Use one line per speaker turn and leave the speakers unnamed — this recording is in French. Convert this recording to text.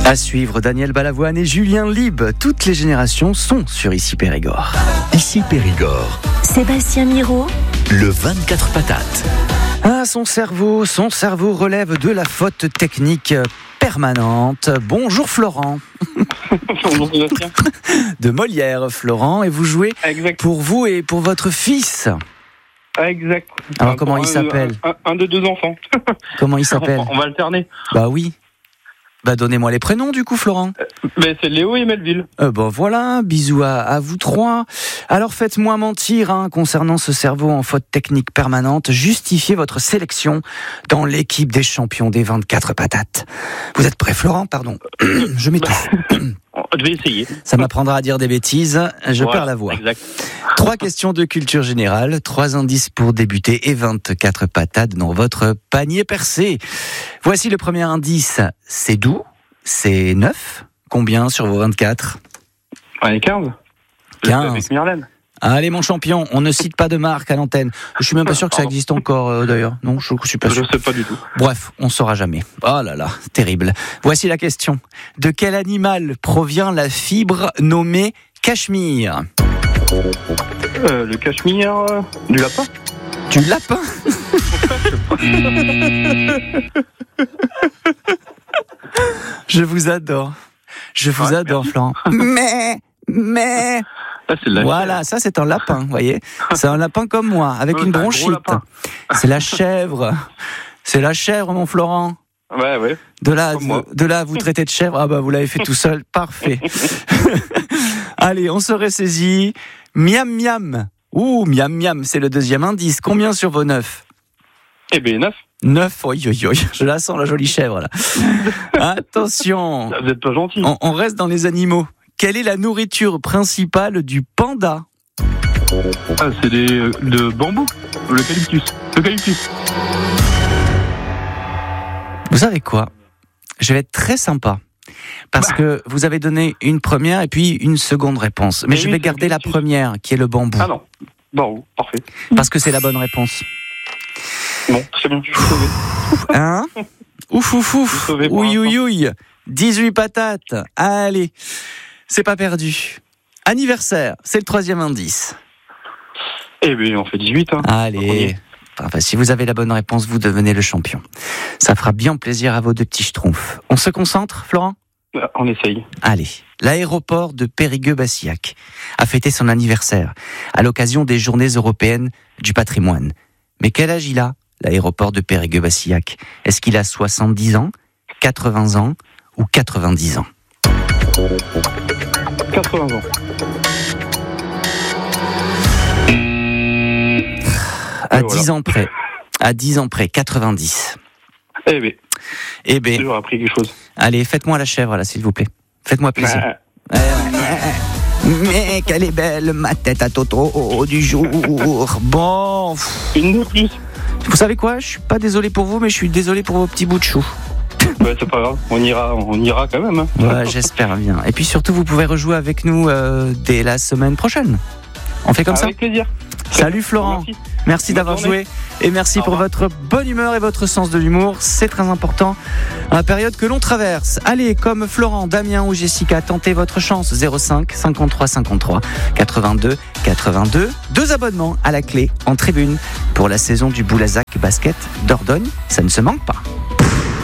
À suivre, Daniel Balavoine et Julien Lib. Toutes les générations sont sur Ici Périgord.
Ici Périgord.
Sébastien Miro.
Le 24 patates.
Ah, son cerveau relève de la faute technique permanente. Bonjour Florent.
Bonjour Sébastien.
De Molière, Florent. Et vous jouez
Exact.
pour vous et pour votre fils.
Exact.
Alors comment il s'appelle ?
Un de 2 enfants.
Comment il s'appelle ?
On va alterner.
Bah oui. Bah donnez-moi les prénoms du coup Florent.
Mais c'est Léo et Melville.
Bon voilà, bisous à vous trois. Alors faites-moi mentir concernant ce cerveau en faute technique permanente. Justifiez votre sélection dans l'équipe des champions des 24 patates. Vous êtes prêt Florent ? Pardon, je m'étouffe.
Je vais essayer.
Ça m'apprendra à dire des bêtises, je perds la voix.
Exact.
3 questions de culture générale, 3 indices pour débuter et 24 patates dans votre panier percé. Voici le premier indice, c'est doux, c'est 9. Combien sur vos 24 ?
Allez, 15.
15.
Avec Myrlène.
Allez mon champion, on ne cite pas de marque à l'antenne. Je suis même pas sûr que ça existe encore d'ailleurs. Non, je suis pas sûr.
Je sais pas du tout.
Bref, on saura jamais. Oh là là, terrible. Voici la question. De quel animal provient la fibre nommée cachemire ?
Le cachemire, du lapin.
Du lapin ? Je vous adore. Je vous adore, Florent. Mais.
Ah, c'est de la
Voilà, ça c'est un lapin, vous voyez. C'est un lapin comme moi, avec une
c'est un gros
bronchite.
lapin.
C'est la chèvre. C'est la chèvre, mon Florent.
Ouais.
De là,
Comme moi.
vous traitez de chèvre. Ah bah vous l'avez fait tout seul, parfait. Allez, on se ressaisit. Miam miam. Ouh, miam miam, c'est le deuxième indice. Combien sur vos 9 ?
Eh bien, 9.
9, oi. Je la sens la jolie chèvre là. Attention,
Vous êtes pas gentil.
on reste dans les animaux. Quelle est la nourriture principale du panda ?
Ah, c'est de bambou. L'eucalyptus.
Vous savez quoi ? Je vais être très sympa. Parce que vous avez donné une première et puis une seconde réponse. Mais
Et
je
oui,
vais
c'est
garder la
l'eucalyptus.
première, qui est le bambou.
Ah non. Bon, parfait.
Parce que c'est la bonne réponse.
Bon, c'est bon, je suis sauvé.
Hein ? Ouf.
sauvé pour
Ouille. 18 patates. Allez. C'est pas perdu. Anniversaire, c'est le 3e indice.
Eh bien, on fait 18.
Allez. Enfin, si vous avez la bonne réponse, vous devenez le champion. Ça fera bien plaisir à vos 2 petits schtroumpfs. On se concentre, Florent ?
On essaye.
Allez. L'aéroport de Périgueux-Bassillac a fêté son anniversaire à l'occasion des Journées européennes du patrimoine. Mais quel âge il a, l'aéroport de Périgueux-Bassillac ? Est-ce qu'il a 70 ans, 80 ans ou 90 ans ?
80 ans.
À
Et
10 ans près. À 10 ans près, 90.
Eh bien,
Eh
j'ai
ben,
toujours appris quelque chose.
allez, faites-moi la chèvre, là, s'il vous plaît. Faites-moi plaisir.
Bah,
Mais quelle est belle ma tête à Toto du jour. Bon,
une de plus.
vous savez quoi ? Je suis pas désolé pour vous, mais je suis désolé pour vos petits bouts de chou.
Ouais, c'est pas grave. On ira quand même.
Ouais, j'espère bien. Et puis surtout, vous pouvez rejouer avec nous dès la semaine prochaine. On fait comme ça ?
Avec plaisir.
Salut Florent. Merci
Bonne
d'avoir
journée.
joué et merci
Au
pour
revoir.
votre bonne humeur et votre sens de l'humour. C'est très important à la période que l'on traverse. Allez, comme Florent, Damien ou Jessica, tentez votre chance. 05 53 53 82 82. 2 abonnements à la clé en tribune pour la saison du Boulazac Basket Dordogne. Ça ne se manque pas.